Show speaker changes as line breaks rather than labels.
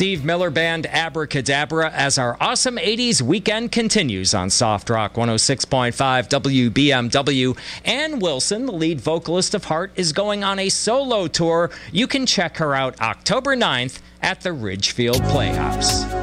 Steve Miller Band Abracadabra as our awesome 80s weekend continues on Soft Rock 106.5 WBMW. Ann Wilson, the lead vocalist of Heart, is going on a solo tour. You can check her out October 9th at the Ridgefield Playhouse.